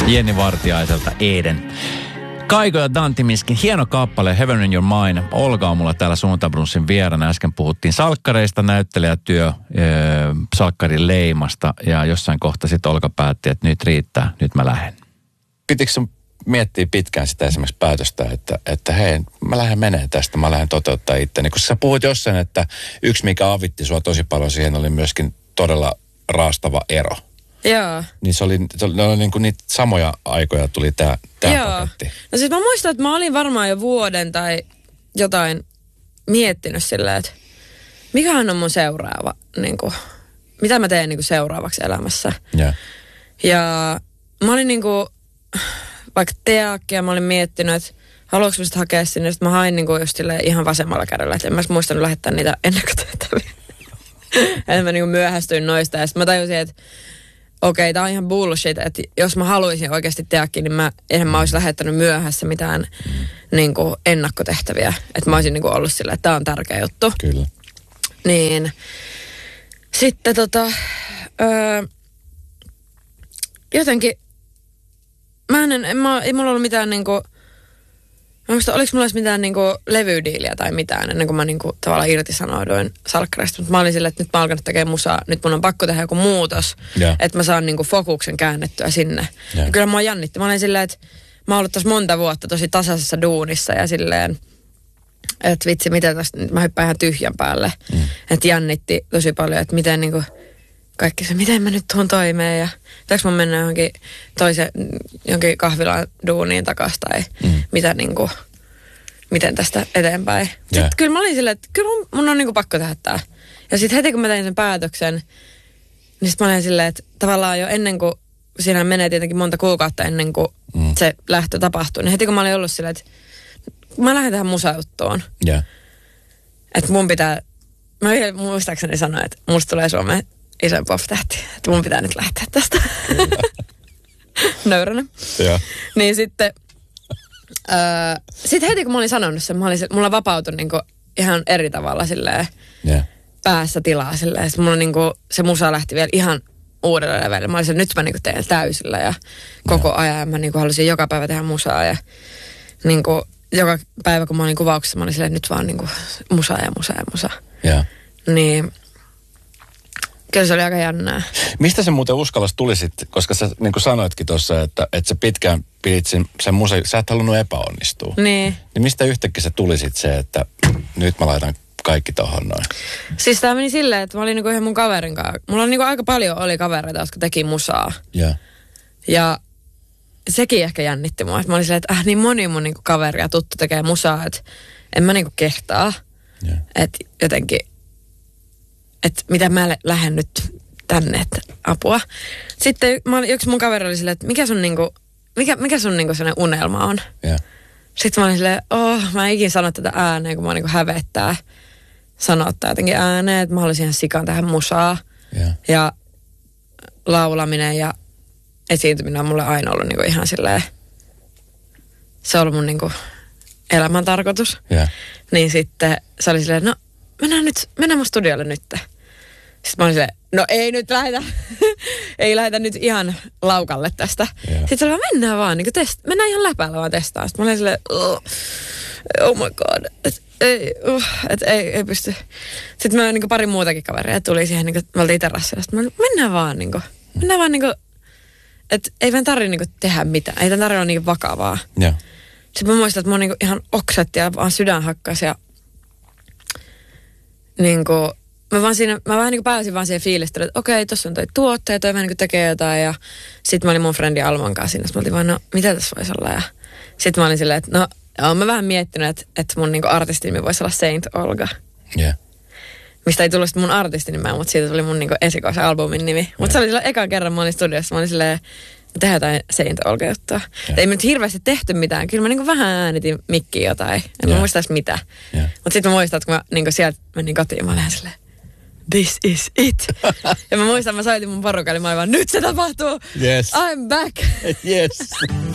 Jenni Vartiaiselta Eden. Kaiko ja Dantimiskin hieno kappale Heaven in Your Mind. Olga on mulla täällä Suuntabrunssin vierana. Äsken puhuttiin salkkareista, näyttelijätyö, salkkarin leimasta. Ja jossain kohta sitten Olga päätti, että nyt riittää, nyt mä lähden. Pitikö sun miettiä pitkään sitä esimerkiksi päätöstä, että hei, mä lähden menee tästä, mä lähden toteuttaa itteni. Kun sä puhut jossain, että yksi mikä avitti sua tosi paljon siihen oli myöskin todella raastava ero. Joo. Niin se oli niin kuin niitä samoja aikoja tuli tää paketti. No siis mä muistan, että mä olin varmaan jo vuoden tai jotain miettinyt silleen, että mikähän on mun seuraava, niin kuin, mitä mä teen niin kuin seuraavaksi elämässä. Yeah. Ja mä olin niin kuin, vaikka teakkia, mä olin miettinyt, että haluanko mä sitten hakea sinne. Sitten mä hain niin kuin just ihan vasemmalla kädellä, että en mä muistanut lähettää niitä ennakkotyötäviä. Että mä niin kuin myöhästyin noista ja sitten mä tajusin, että okei, tää on ihan bullshit, että jos mä haluaisin oikeasti tehdäkin, niin eihän mä olisi lähettänyt myöhässä mitään niin kuin ennakkotehtäviä. Että mä olisin niin kuin ollut silleen, että tää on tärkeä juttu. Kyllä. Niin. Sitten jotenkin, ei mulla ollut mitään niinku, mä muistan, oliko mulla mitään niinku levydiiliä tai mitään ennen kuin mä niinku tavallaan irtisanouduin salkkareista. Mutta mä olin silleen, että nyt mä oon alkanut tekemään musaa, nyt mun on pakko tehdä joku muutos, että mä saan niinku fokuksen käännettyä sinne. Ja kyllä mua jännitti. Mä olin silleen, että mä oon ollut tässä monta vuotta tosi tasaisessa duunissa ja silleen, että vitsi, miten tästä, mä hyppään ihan tyhjän päälle. Että jännitti tosi paljon, että miten niinku kaikki se, miten mä nyt tuon toimeen ja pitääkö mun mennä johonkin kahvilaan duuniin takaisin tai mitä niinku, miten tästä eteenpäin. Sitten kyllä mä olin silleen, että kyllä mun on niinku pakko tehdä tää. Ja sitten heti kun mä tein sen päätöksen, niin sit mä olin silleen, että tavallaan jo ennen kuin, siinä menee tietenkin monta kuukautta ennen kuin se lähtö tapahtuu, niin heti kun mä olin ollut silleen, että mä lähden tähän musajuttuun. Että mun pitää, mä muistaakseni sanoin, että musta tulee Suomeen isoin pop-tähti, että mun pitää nyt lähteä tästä. Nöyränä. Niin sitten heti kun mä olin sanonut sen, mulla vapautui niinku ihan eri tavalla silleen päässä tilaa silleen. Sitten mulla niinku, se musa lähti vielä ihan uudelle levelille. Mä olin nyt mä niinku teen täysillä ja koko ajan mä niinku halusin joka päivä tehdä musaa ja niinku joka päivä kun mä olin kuvauksessa, mä olin silleen, nyt vaan niinku musa. Niin kyllä se oli aika jännää. Mistä se muuten uskallas tuli sitten, koska sä niin kuin sanoitkin tuossa, että sä pitkään pidit sen musa, sä et halunnut epäonnistua. Niin mistä yhtäkkiä se tuli sitten se, että nyt mä laitan kaikki tohon noin? Siis tää meni silleen, että mä olin niinku yhden mun kaverin kanssa. Mulla on niinku aika paljon oli kavereita, jotka teki musaa. Ja sekin ehkä jännitti mua. Että mä olin silleen, että niin moni mun niinku kaveri ja tuttu tekee musaa, että en mä niinku kehtaa. Että jotenkin, että mitä mä lähden nyt tänne, että apua. Sitten yksi mun kaveri oli silleen, että mikä sun sellainen unelma on? Sitten mä olin silleen, mä en ikin sano tätä ääneen, kun mä niinku hävettää sanoa jotenkin ääneen, että mä haluaisin ihan sikan tähän musaa. Ja laulaminen ja esiintyminen on mulle aina ollut niinku ihan silleen, se on ollut mun niinku elämän tarkoitus. Niin sitten se oli silleen, no mennään mun studiolle nyt. Sitten mä olin silleen, no ei nyt lähdetä, ei lähdetä nyt ihan laukalle tästä. Sitten se oli, mennään vaan, niin mennään ihan läpällä vaan testaan. Sitten mä olin silleen, oh my god, että ei pysty. Sitten mä niin pari muutakin kaveria tuli siihen, niin me oltiin terassilla. Sitten mä olin, mennään vaan, että ei vaan tarvitse niin tehdä mitään, ei tämän tarvitse olla niin vakavaa. Sitten mä muistan, että mä niin ihan oksetti ja vaan sydän hakkasi ja niinku, mä vähän niinku pääsin vaan siihen fiilistelyyn, että okei, tossa on toi tuottaja, toi vähän niinku tekee jotain ja sit mä olin mun frendi Alman kanssa siinä. Sitten mä olin vaan, no mitä tässä voisi olla ja sit mä olin silleen, että no oon mä vähän miettinyt, että mun niinku artistinimi voisi olla Saint Olga. Mistä ei tullut mun artistinimeä, mutta siitä tuli mun niinku esikoisalbumin nimi. Mutta se oli silloin ekan kerran mä olin studiossa, mä olin silleen, tehdään jotain Saint Olga-juttua. Ei me nyt hirveästi tehty mitään. Kyllä mä niinku vähän äänitin mikkiin jotain. En mä muista edes mitä. Mutta sitten mä muistan, että kun mä niinku sieltä menin kotiin, mä olin silleen, this is it. Ja mä muistan, mä soitin mun porukalle, mä olin vaan, nyt se tapahtuu. Yes. I'm back. Yes.